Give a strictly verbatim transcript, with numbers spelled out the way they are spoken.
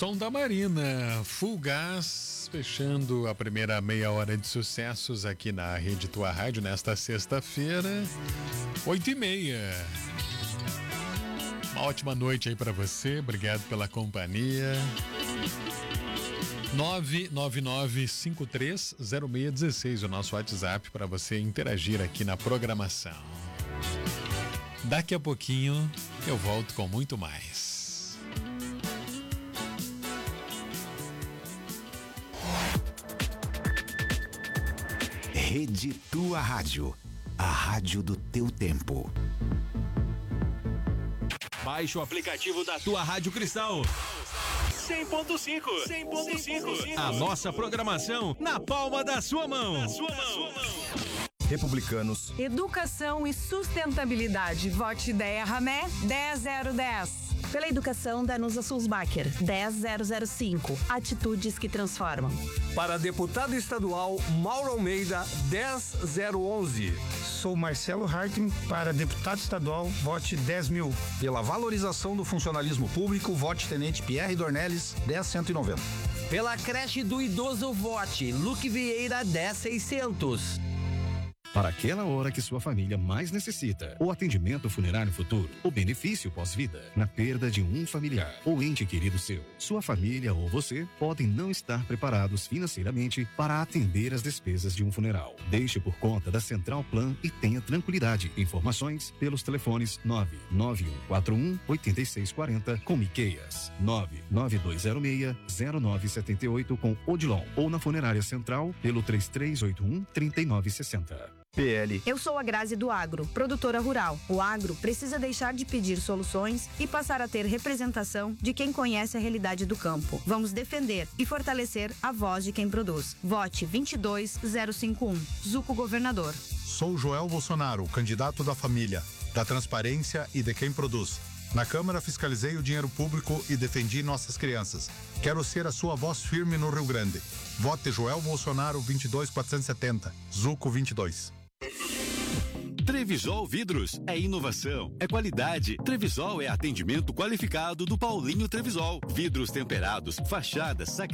som da Marina, Full Gás, fechando a primeira meia hora de sucessos aqui na Rede Tua Rádio nesta sexta-feira, oito e meia. Uma ótima noite aí para você, obrigado pela companhia. nove nove nove cinco três zero seis um seis, o nosso WhatsApp para você interagir aqui na programação. Daqui a pouquinho eu volto com muito mais. Rede Tua Rádio, a rádio do teu tempo. Baixe o aplicativo da Tua Rádio Cristal. cem ponto cinco. cem ponto cinco. A nossa programação na palma da sua mão. Na sua mão. Republicanos. Educação e sustentabilidade. Vote Ideia Ramé dez zero dez. Pela educação, Danusa Sulzbacher dez zero zero cinco. Atitudes que transformam. Para deputado estadual, Mauro Almeida dez zero onze. Sou Marcelo Hartmann, para deputado estadual, vote dez mil. Pela valorização do funcionalismo público, vote Tenente Pierre Dornelles, dez cento e noventa. Pela creche do idoso, vote Luque Vieira, dez seiscentos. Para aquela hora que sua família mais necessita. O atendimento funerário futuro. O benefício pós-vida. Na perda de um familiar ou ente querido seu. Sua família ou você podem não estar preparados financeiramente para atender as despesas de um funeral. Deixe por conta da Central Plan e tenha tranquilidade. Informações pelos telefones nove nove um quatro um oito seis quatro zero com Miqueias, nove nove dois zero seis zero nove sete oito com Odilon ou na Funerária Central pelo três três oito um três nove seis zero. P L. Eu sou a Grazi do Agro, produtora rural. O agro precisa deixar de pedir soluções e passar a ter representação de quem conhece a realidade do campo. Vamos defender e fortalecer a voz de quem produz. Vote vinte e dois zero cinco um. Zuco Governador. Sou Joel Bolsonaro, candidato da família, da transparência e de quem produz. Na Câmara fiscalizei o dinheiro público e defendi nossas crianças. Quero ser a sua voz firme no Rio Grande. Vote Joel Bolsonaro vinte e dois quatrocentos e setenta. Zuco vinte e dois. Trevisol Vidros é inovação, é qualidade. Trevisol é atendimento qualificado do Paulinho Trevisol. Vidros temperados, fachadas, sac...